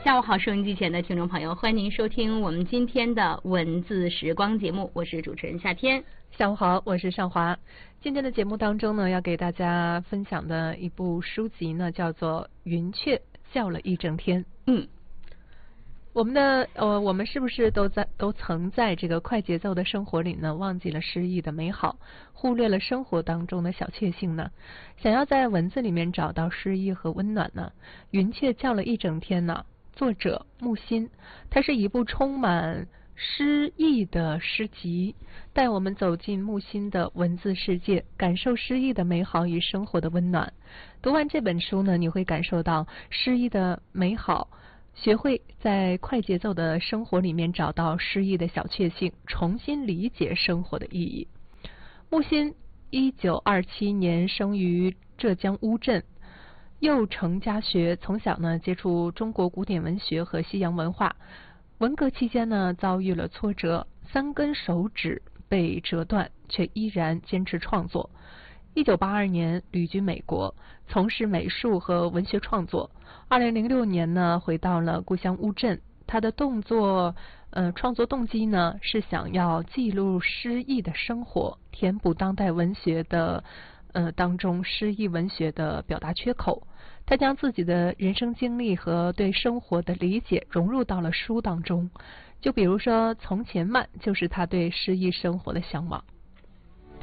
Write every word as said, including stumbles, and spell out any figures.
下午好，收音机前的听众朋友，欢迎您收听我们今天的文字时光节目，我是主持人夏天。 下午好，我是尚华。今天的节目当中呢，要给大家分享的一部书籍呢，叫做《云雀叫了一整天》。 嗯。 我们的呃，我们是不是都在都曾在这个快节奏的生活里呢，忘记了诗意的美好，忽略了生活当中的小确幸呢？想要在文字里面找到诗意和温暖呢，云雀叫了一整天呢。作者木心，它是一部充满诗意的诗集，带我们走进木心的文字世界，感受诗意的美好与生活的温暖。读完这本书呢，你会感受到诗意的美好，学会在快节奏的生活里面找到诗意的小确幸，重新理解生活的意义。木心一九二七年生于浙江乌镇，幼承家学，从小呢接触中国古典文学和西洋文化。文革期间呢遭遇了挫折，三根手指被折断，却依然坚持创作。一九八二年旅居美国，从事美术和文学创作。二零零六年呢回到了故乡乌镇，他的动作呃创作动机呢是想要记录诗意的生活，填补当代文学的呃当中诗意文学的表达缺口。他将自己的人生经历和对生活的理解融入到了书当中，就比如说从前慢就是他对诗意生活的向往。